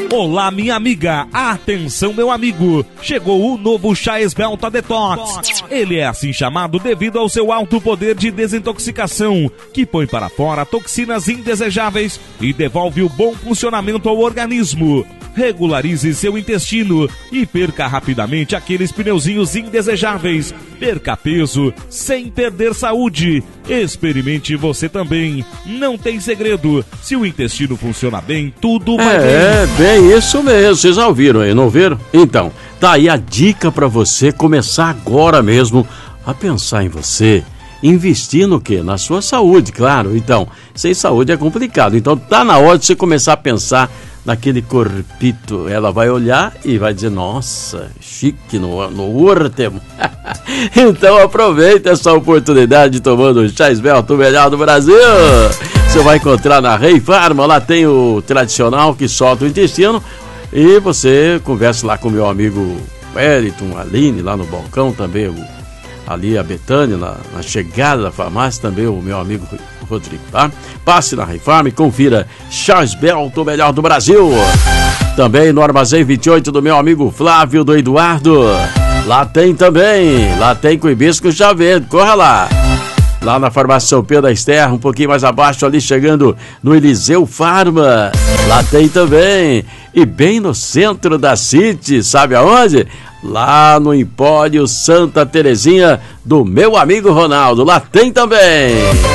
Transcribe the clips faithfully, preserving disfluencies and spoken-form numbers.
Olá, minha amiga. Atenção, meu amigo. Chegou o novo chá Esbelta Detox. Ele é assim chamado devido ao seu alto poder de desintoxicação, que põe para fora toxinas indesejáveis e devolve o bom funcionamento ao organismo. Regularize seu intestino e perca rapidamente aqueles pneuzinhos indesejáveis. Perca peso sem perder saúde. Experimente você também. Não tem segredo. Se o intestino funciona bem, tudo vai bem. É, bem isso mesmo. Vocês já ouviram aí, não viram? Então, tá aí a dica para você começar agora mesmo a pensar em você. Investir no quê? Na sua saúde, claro. Então, sem saúde é complicado. Então, tá na hora de você começar a pensar naquele corpito. Ela vai olhar e vai dizer, nossa, chique no, no último. Então aproveita essa oportunidade tomando o chá Esbelta, o melhor do Brasil. Você vai encontrar na Rei Farma, lá tem o tradicional que solta o intestino. E você conversa lá com o meu amigo Wellington, Aline, lá no balcão também, o, ali a Betânia, na, na chegada da farmácia, também o meu amigo Rodrigo, tá? Passe na Rei Farma e confira chá Esbelta, o melhor do Brasil. Também no Armazém vinte e oito do meu amigo Flávio, do Eduardo. Lá tem também, lá tem com hibisco chá verde, corra lá. Lá na farmácia São Pedro da Esterra, um pouquinho mais abaixo ali, chegando no Eliseu Farma. Lá tem também. E bem no centro da City, sabe aonde? Lá no Empório Santa Terezinha, do meu amigo Ronaldo. Lá tem também.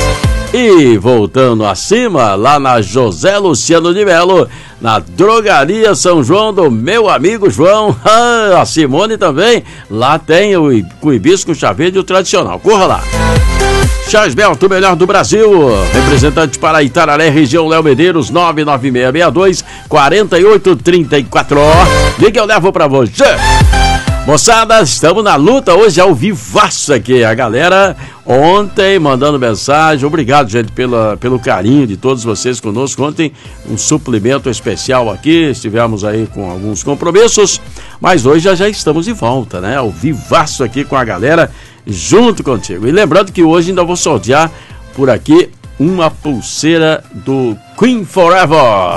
E voltando acima, lá na José Luciano de Melo, na Drogaria São João, do meu amigo João, a Simone também, lá tem o, o hibisco chá verde, o tradicional. Corra lá. Chá Esbelta, o melhor do Brasil. Representante para Itararé, região Léo Medeiros, nove nove seis seis dois, quatro oito três quatro. Liga, eu levo pra você. Moçada, estamos na luta hoje ao vivaço aqui. A galera ontem mandando mensagem. Obrigado, gente, pela, pelo carinho de todos vocês conosco. Ontem um suplemento especial aqui. Estivemos aí com alguns compromissos, mas hoje já, já estamos de volta, né? Ao vivaço aqui com a galera junto contigo. E lembrando que hoje ainda vou sortear por aqui uma pulseira do Queen Forever.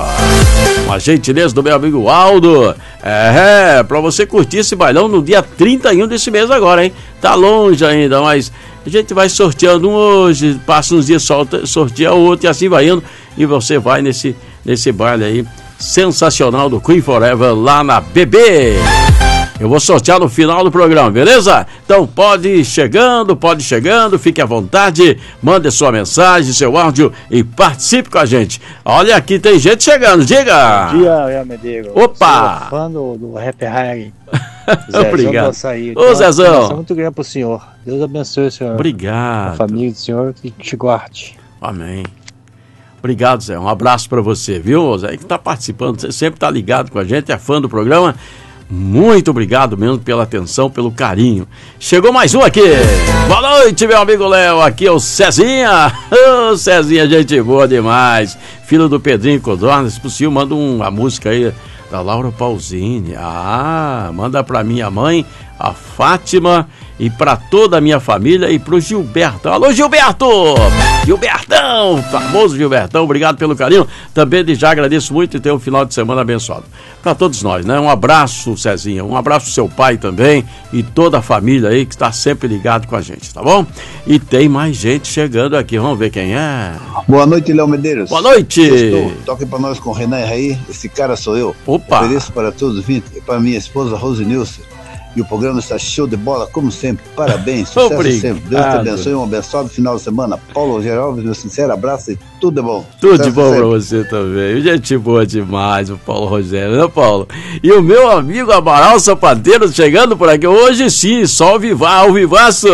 Uma gentileza do meu amigo Aldo. É, pra você curtir esse bailão no dia trinta e um desse mês agora, hein? Tá longe ainda, mas a gente vai sorteando um hoje, passa uns dias, solta, sorteia outro e assim vai indo. E você vai nesse, nesse baile aí sensacional do Queen Forever lá na B B. Eu vou sortear no final do programa, beleza? Então pode ir chegando, pode ir chegando, fique à vontade, mande sua mensagem, seu áudio e participe com a gente. Olha, aqui tem gente chegando, diga! Bom dia, Léo Medeiros. Opa! Sou fã do, do Rap Harry. Obrigado. Açaí. Ô, Zezão! Uma muito grande pro senhor. Deus abençoe o senhor. Obrigado. A família do senhor que te guarde. Amém. Obrigado, Zé. Um abraço pra você, viu, Zé? Que tá participando, você sempre tá ligado com a gente, é fã do programa. Muito obrigado mesmo pela atenção, pelo carinho. Chegou mais um aqui. Boa noite, meu amigo Léo. Aqui é o Cezinha. Ô, oh, Cezinha, gente boa demais. Filho do Pedrinho Codorna. Se possível, manda uma música aí da Laura Pausini. Ah, manda pra minha mãe, a Fátima, e pra toda a minha família e pro Gilberto. Alô, Gilberto! Gilbertão, famoso Gilbertão, obrigado pelo carinho. Também de já agradeço muito e tenha um final de semana abençoado. Pra todos nós, né? Um abraço, Cezinha, um abraço pro seu pai também e toda a família aí que está sempre ligado com a gente, tá bom? E tem mais gente chegando aqui, vamos ver quem é. Boa noite, Léo Medeiros. Boa noite. Estou, toque pra nós com o Renan Raí, esse cara sou eu. Opa. Ofereço para todos os vintes e para minha esposa Rose Nilson. E o programa está show de bola, como sempre. Parabéns, sucesso Obrigado. sempre. Deus te abençoe, um abençoado final de semana. Paulo Geralves, meu sincero abraço e tudo de bom. Tudo sucesso de bom sempre. pra você também. Gente boa demais, o Paulo Rogério, né, Paulo? E o meu amigo Amaral Sapateiro chegando por aqui. Hoje sim, só ao vivar, ao vivaço.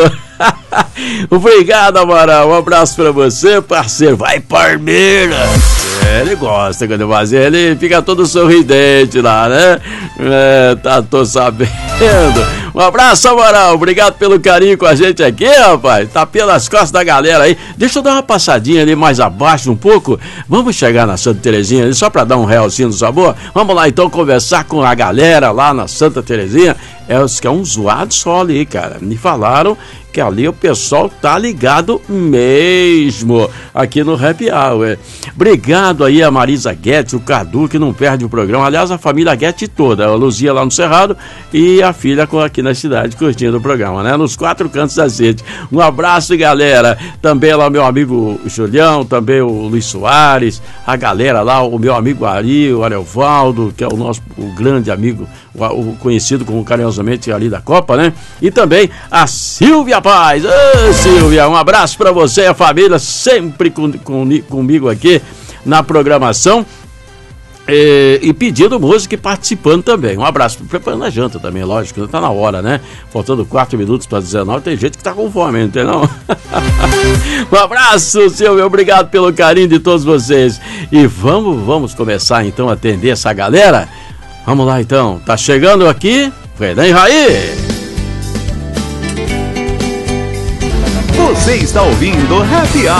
Obrigado, Amaral. Um abraço pra você, parceiro. Vai, Palmeiras! É, ele gosta quando eu faço, ele fica todo sorridente lá, né? É, tá, tô sabendo. Um abraço, Amaral. Obrigado pelo carinho com a gente aqui, rapaz. Tá pelas costas da galera aí. Deixa eu dar uma passadinha ali mais abaixo um pouco. Vamos chegar na Santa Terezinha ali, só pra dar um realzinho no sabor. Vamos lá então conversar com a galera lá na Santa Terezinha. É, que é um zoado só ali, cara. Me falaram que ali o pessoal tá ligado mesmo aqui no Happy Hour. Obrigado aí a Marisa Guedes, o Cadu, que não perde o programa. Aliás, a família Guedes toda, a Luzia lá no Cerrado e a filha aqui na cidade curtindo o programa, né? Nos quatro cantos da sede. Um abraço, galera. Também lá meu amigo Julião, também o Luiz Soares, a galera lá, o meu amigo Ari, o Arelvaldo, que é o nosso o grande amigo, o, o conhecido como carinhosamente ali da Copa, né? E também a Silvia Paz. Ô, Silvia, um abraço pra você e a família, sempre com, com, comigo aqui na programação. E, e pedindo música e participando também. Um abraço, preparando a janta também, lógico, tá na hora, né? Faltando quatro minutos para dezenove, tem gente que tá com fome, não tem não? Um abraço, Silvio, obrigado pelo carinho de todos vocês. E vamos, vamos começar então a atender essa galera. Vamos lá então, tá chegando aqui, Renan e Raí. Você está ouvindo Happy